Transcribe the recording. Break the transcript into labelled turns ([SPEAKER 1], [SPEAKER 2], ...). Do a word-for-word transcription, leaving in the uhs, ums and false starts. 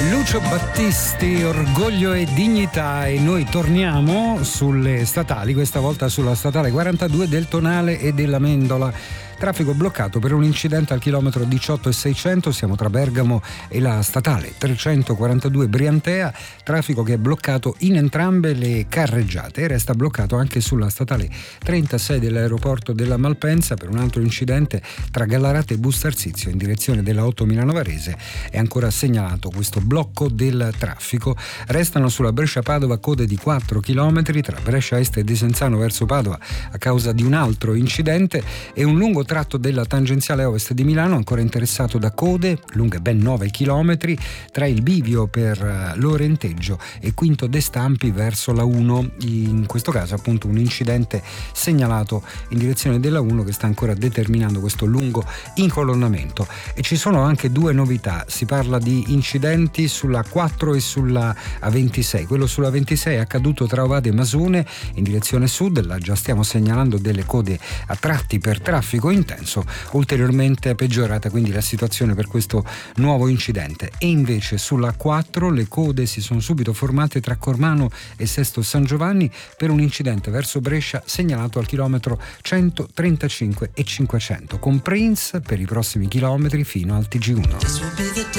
[SPEAKER 1] Lucio Battisti, Orgoglio e Dignità, e noi torniamo sulle statali, questa volta sulla statale quarantadue del Tonale e della Mendola. Traffico bloccato per un incidente al chilometro diciotto e seicento, siamo tra Bergamo e la statale trecentoquarantadue Briantea, traffico che è bloccato in entrambe le carreggiate, e resta bloccato anche sulla statale trentasei dell'aeroporto della Malpensa per un altro incidente tra Gallarate e Bustarsizio in direzione della otto Milano Varese. È ancora segnalato questo blocco del traffico. Restano sulla Brescia-Padova code di quattro chilometri tra Brescia Est e Desenzano verso Padova a causa di un altro incidente, e un lungo tratto della tangenziale ovest di Milano ancora interessato da code lunghe ben nove chilometri tra il bivio per l'Orenteggio e Quinto De Stampi verso la uno. In questo caso appunto un incidente segnalato in direzione della uno che sta ancora determinando questo lungo incolonnamento. E ci sono anche due novità: si parla di incidenti sulla quattro e sulla A ventisei. Quello sulla ventisei è accaduto tra Ovade e Masone in direzione sud, là già stiamo segnalando delle code a tratti per traffico intenso, ulteriormente peggiorata quindi la situazione per questo nuovo incidente. E invece sulla quattro le code si sono subito formate tra Cormano e Sesto San Giovanni per un incidente verso Brescia segnalato al chilometro centotrentacinque e cinquecento, con Prince per i prossimi chilometri fino al T G uno.